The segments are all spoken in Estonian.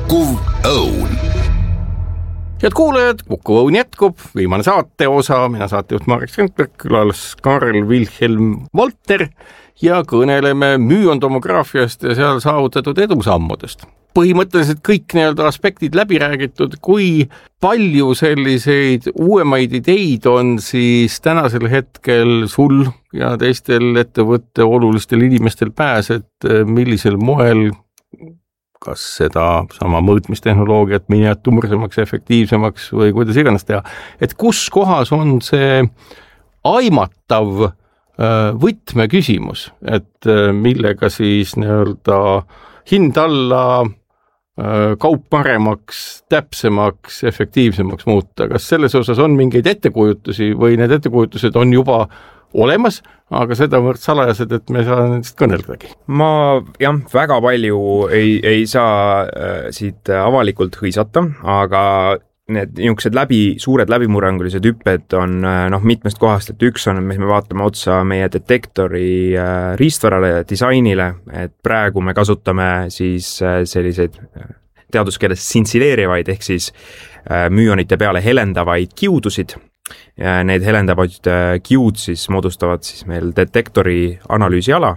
Kukkuv Õun. Head kuulajad, Kukkuv Õun jätkub, viimane saateosa, mina saatejuht Marek Strandberg, külas Karl Wilhelm Valter ja kõneleme müüondomograafiast ja seal saavutatud edusammudest. Põhimõtteliselt kõik aspektid läbi räägitud, kui palju selliseid uuemaid ideid on siis tänasel hetkel sul ja teistel ettevõtte olulistel inimestel pääs, et millisel moel kas seda sama mõõtmistehnoloogiat miniatuursemaks, efektiivsemaks või kuidas iganes teha. Et kus kohas on see aimatav võtmeküsimus, et millega siis hind alla, kaup paremaks, täpsemaks, efektiivsemaks muuta. Kas selles osas on mingeid ettekujutusi või need ettekujutused on juba olemas, aga seda võrd salajased, et me ei saa nendest kõneldagi. Ma väga palju ei saa siit avalikult hõisata, aga need niisugused suured läbimurrangulised hüpped on mitmest kohast, et üks on, mis me vaatame otsa meie detektori riistvarale ja disainile, et praegu me kasutame siis selliseid teaduskeeles sintsileerivaid ehk siis müonite peale helendavaid kiudusid. Ja need helendavad kiud siis moodustavad siis meil detektori analüüsiala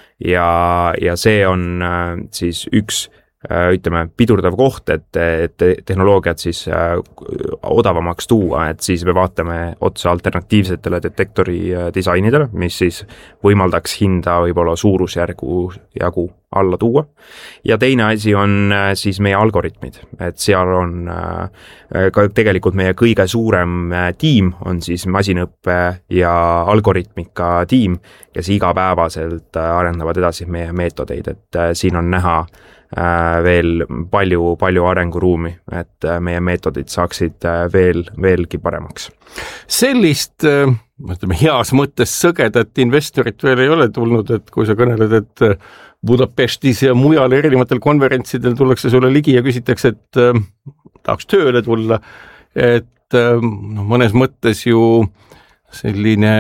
ja see on siis üks pidurdav koht, et tehnoloogiat siis odavamaks tuua, et siis me vaatame otsa alternatiivsetele detektori disainidele, mis siis võimaldaks hinda võib-olla suurusjärgu jagu alla tuua. Ja teine asi on siis meie algoritmid, et seal on ka tegelikult meie kõige suurem tiim on siis masinõppe ja algoritmika tiim, kes igapäevaselt arendavad edasi meie meetodeid, et siin on näha veel palju arenguruumi, et meie meetodid saaksid veelgi paremaks. Sellist, heas mõttes sõgedat investorit veel ei ole tulnud, et kui sa kõneled, et Budapestis ja mujal erinevatel konverentsidel tullakse sulle ligi ja küsitakse, et tahaks tööle tulla, et mõnes mõttes ju selline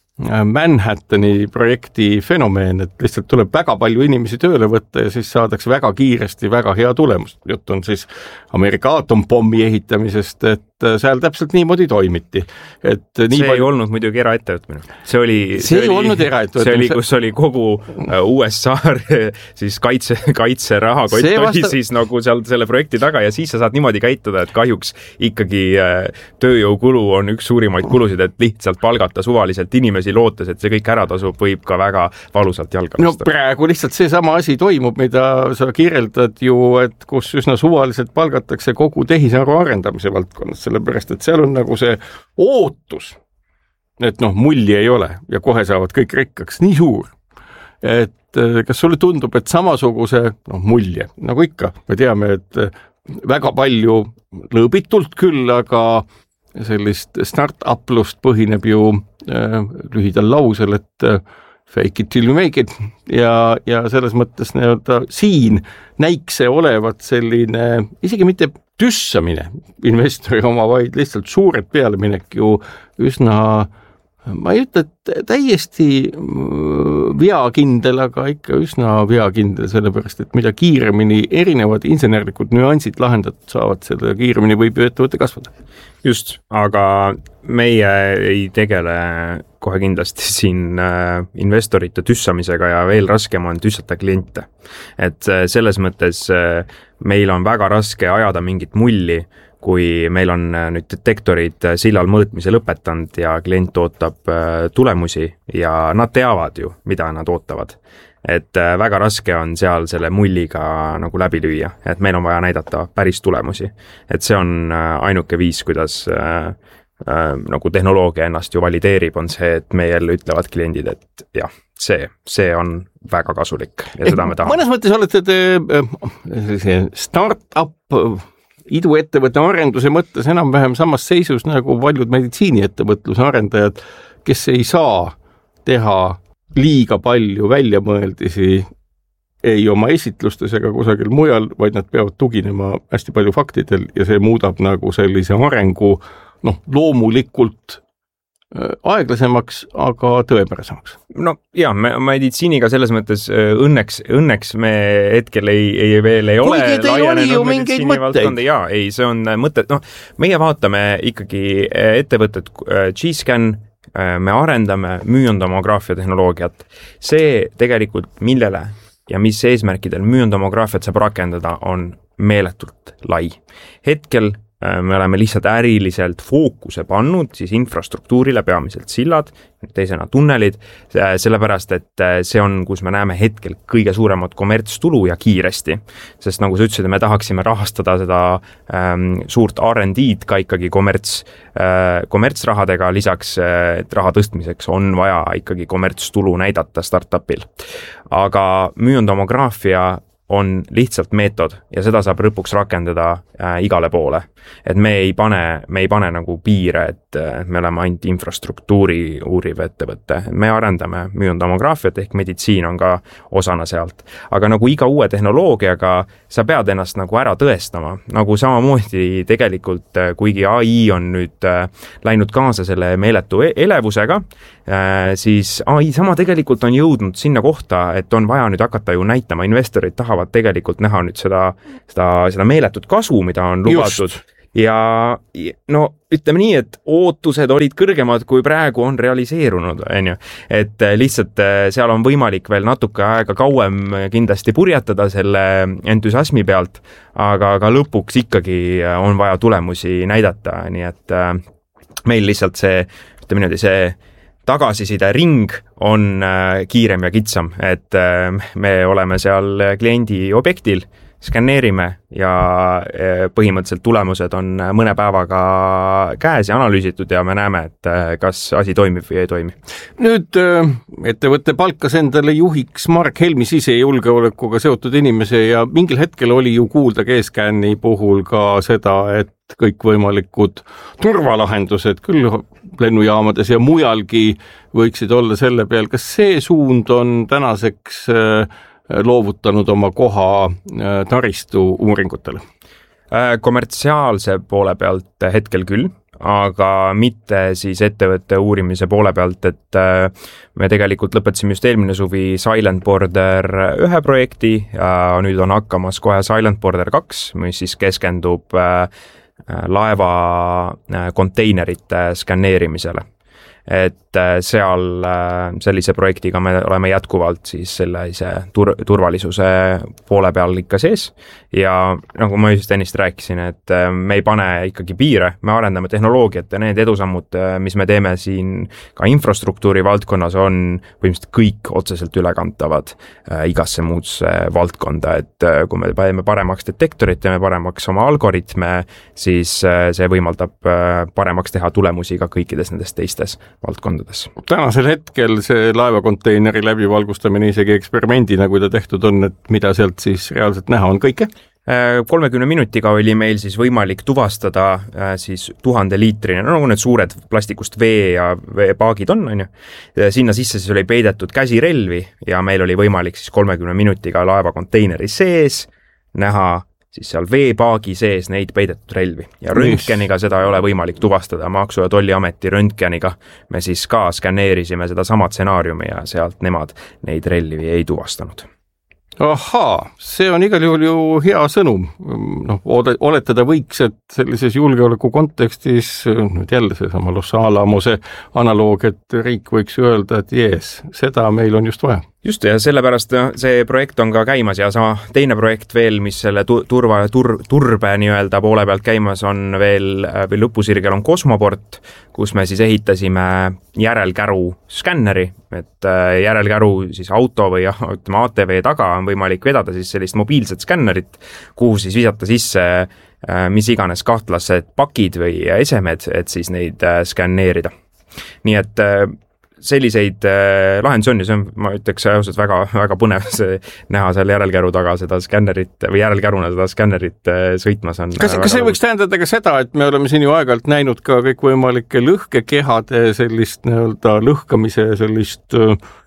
Manhattani projekti fenomeen, et lihtsalt tuleb väga palju inimesi tööle võtta ja siis saadakse väga kiiresti väga hea tulemus. Jutt on siis Ameerika atompommi ehitamisest, et seal täpselt niimoodi toimiti. Et ei olnud muidugi eraettevõtmine. See ei olnud eraettevõtmine. See oli, kus oli kogu USA siis kaitse rahakott oli siis nagu seal selle projekti taga ja siis sa saad niimoodi käituda, et kahjuks ikkagi tööjõukulu on üks suurimaid kulusid, et lihtsalt palgata suvaliselt inimesi lootes, et see kõik ära tasub, võib ka väga valusalt jalga lasta. Praegu lihtsalt seesama asi toimub, mida sa kirjeldad ju, et kus üsna suvaliselt palgatakse kogu tehisaru arendamise valdkonnas, sellepärast, et seal on nagu see ootus, et mulli ei ole ja kohe saavad kõik rikkaks nii suur. Et kas sulle tundub, et samasuguse mulje, nagu ikka, me teame, et väga palju lõõbitult küll, aga sellist start-uplust põhineb ju lühidal lausel, et fake it till you make it ja selles mõttes siin näiks see olevat selline, isegi mitte tüssamine investori oma, vaid lihtsalt suured pealeminek ju üsna, ma ei ütle, et täiesti veakindel, aga ikka üsna veakindel, sellepärast, et mida kiiremini erinevad insenerlikud nüansid lahendatud saavad, selle kiiremini võib ju ettevõtte kasvada. Just, aga meie ei tegele kohe kindlasti siin investorite tüssamisega ja veel raskem on tüssata kliente. Et selles mõttes meil on väga raske ajada mingit mulli, kui meil on nüüd detektorid sillal mõõtmise lõpetanud ja klient ootab tulemusi ja nad teavad ju, mida nad ootavad. Et väga raske on seal selle mulliga nagu läbi lüüa, et meil on vaja näidata päris tulemusi. Et see on ainuke viis, kuidas nagu tehnoloogia ennast ju valideerib, on see, et meil ütlevad kliendid, et jah, see on väga kasulik ja seda me tahame. Mõnes mõttes olete start-up iduettevõtte arenduse mõttes enam-vähem samas seisus nagu paljud meditsiiniettevõtluse arendajad, kes ei saa teha liiga palju väljamõeldisi ei oma esitlustes ega kusagil mujal, vaid nad peavad tuginema hästi palju faktidel ja see muudab nagu sellise arengu loomulikult aeglasemaks, aga tõepärasemaks. No jaa, meditsiiniga selles mõttes õnneks me hetkel veel ei ole laienenud meditsiinivaldkonda. Jaa, ei, see on mõte, meie vaatame ikkagi ettevõtet G-Scan, me arendame müüontomograafia tehnoloogiat. See tegelikult millele ja mis eesmärkidel müüontomograafiat saab rakendada on meeletult lai. Hetkel me oleme lihtsalt äriliselt fookuse pannud siis infrastruktuurile, peamiselt sillad, teisena tunnelid, sellepärast, et see on, kus me näeme hetkel kõige suuremat kommertstulu ja kiiresti. Sest nagu sa ütlesid, me tahaksime rahastada seda suurt R&D-d ka ikkagi kommertsrahadega, lisaks et raha tõstmiseks on vaja ikkagi kommertstulu näidata startupil. Aga müüontomograafia on lihtsalt meetod ja seda saab lõpuks rakendada igale poole. Et me ei pane nagu piire, et me oleme ainult infrastruktuuri uuriv ettevõtte. Me arendame müüontomograafiat ehk meditsiin on ka osana sealt. Aga nagu iga uue tehnoloogiaga sa pead ennast nagu ära tõestama. Nagu samamoodi tegelikult, kuigi AI on nüüd läinud kaasa selle meeletu elevusega, siis AI sama tegelikult on jõudnud sinna kohta, et on vaja nüüd hakata ju näitama, investorid tahavad tegelikult näha nüüd seda meeletut kasu, mida on lubatud. Just. Ja no ütleme nii, et ootused olid kõrgemad, kui praegu on realiseerunud, on ju. Et lihtsalt seal on võimalik veel natuke aega kauem kindlasti purjetada selle entusiasmi pealt, aga lõpuks ikkagi on vaja tulemusi näidata, nii et meil lihtsalt see tagasiside ring on kiirem ja kitsam, et me oleme seal kliendi objektil, skanneerime ja põhimõtteliselt tulemused on mõne päevaga käes ja analüüsitud ja me näeme, et kas asi toimib või ei toimi. Nüüd ettevõtte palkas endale juhiks Mark Helmi sisejulgeolekuga seotud inimese ja mingil hetkel oli ju kuulda G-Scani puhul ka seda, et kõikvõimalikud turvalahendused küll lennujaamades ja mujalgi võiksid olla selle peal. Kas see suund on tänaseks loovutanud oma koha taristu uuringutele? Kommertsiaalse poole pealt hetkel küll, aga mitte siis ettevõtte uurimise poole pealt, et me tegelikult lõpetasime just eelmine suvi Silent Border 1 projekti ja nüüd on hakkamas kohe Silent Border 2, mis siis keskendub laeva konteinerite skanneerimisele. Et seal sellise projektiga me oleme jätkuvalt siis sellise turvalisuse poole peal ikka sees ja nagu ma just ennist rääkisin, et me ei pane ikkagi piire, me arendame tehnoloogiat ja need edusammud, mis me teeme siin ka infrastruktuuri valdkonnas on põhimõtteliselt kõik otseselt ülekantavad igasse muusse valdkonda, et kui me teeme paremaks detektorit, teeme paremaks oma algoritme, siis see võimaldab paremaks teha tulemusi ka kõikides nendest teistes valdkondades. Tänasel hetkel see laevakonteineri läbivalgustamine isegi eksperimendina, kui ta tehtud on, et mida sealt siis reaalselt näha on kõike? 30 minutiga oli meil siis võimalik tuvastada siis 1000 liitrine, nagu need suured plastikust vee ja veepaagid on ju. Sinna sisse siis oli peidetud käsirelvi ja meil oli võimalik siis 30 minutiga laevakonteineri sees näha siis seal veepaagi sees neid peidetud relvi. Ja röntgeniga seda ei ole võimalik tuvastada. Maksu- ja Tolliameti röntgeniga me siis ka skanneerisime seda sama stsenaariumi ja sealt nemad neid relvi ei tuvastanud. Ahaa, see on igal juhul ju hea sõnum. Oletada võiks, et sellises julgeoleku kontekstis, nüüd jälle seesama Los Alamose analoog, et riik võiks öelda, et jees, seda meil on just vaja. Just ja sellepärast see projekt on ka käimas ja sama teine projekt veel, mis selle turbe nii-öelda poole pealt käimas on veel lõpusirgel on Kosmoport, kus me siis ehitasime järelkäru skänneri, et järelkäru siis auto või ATV taga on võimalik vedada siis sellist mobiilset skännerit, kuhu siis visata sisse mis iganes kahtlased pakid või esemed, et siis neid skänneerida. Nii et selliseid lahendusi on ja see on, ma ütleks, väga, väga põnev näha seal järelkäru taga seda skännerit või järelkäruna seda skännerit sõitmas on. Kas see võiks tähendada ka seda, et me oleme siin ju aeg-ajalt näinud ka kõikvõimalike lõhkekehade sellist nii-öelda lõhkamise sellist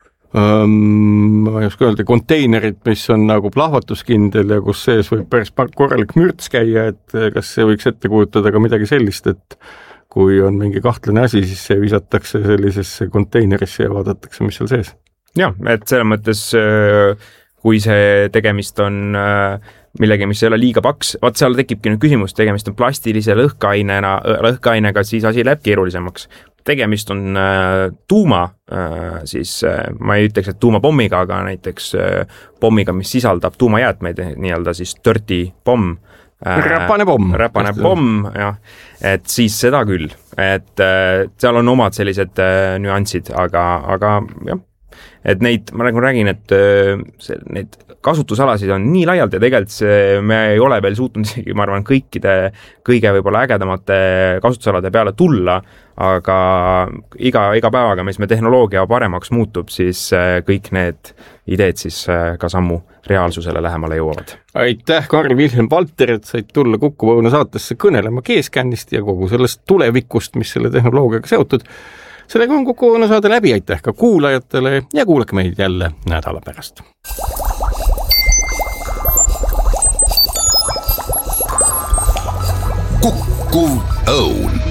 ma ei oska öelda, konteinerit, mis on nagu plahvatuskindel ja kus sees võib päris korralik mürts käia, et kas see võiks ette kujutada ka midagi sellist, et kui on mingi kahtlane asi, siis see visatakse sellisesse konteinerisse ja vaadatakse, mis seal sees. Jah, et selles mõttes, kui see tegemist on millegi, mis ei ole liiga paks, vaat seal tekibki nüüd küsimus, tegemist on plastilise lõhkeainega, siis asi läheb keerulisemaks. Tegemist on tuuma, siis ma ei ütleks, et tuumapommiga, aga näiteks pommiga, mis sisaldab tuumajäätmeid, nii-öelda siis dirty pomm. Räpane pomm, jah, et siis seda küll, et seal on omad sellised nüansid, aga jah, et neid, ma nagu räägin, et need kasutusalasid on nii laialt ja tegelikult me ei ole veel suutnud isegi, ma arvan, kõige võib-olla ägedamate kasutusalade peale tulla, aga iga päevaga, mis me tehnoloogia paremaks muutub, siis kõik need ideed siis ka sammu reaalsusele lähemale jõuavad. Aitäh, Karl-Wilhelm Valter, et said tulla Kuku Õuna saatesse kõnelema G-Scannist ja kogu sellest tulevikust, mis selle tehnoloogiaga seotud. Sellega on Kuku Õuna saade läbi, aitäh ka kuulajatele ja kuulake meid jälle nädala pärast. Kuku Õun.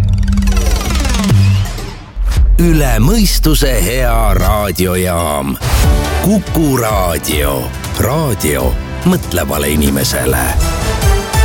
Üle mõistuse hea raadiojaam. Kuku Raadio. Raadio mõtlevale inimesele.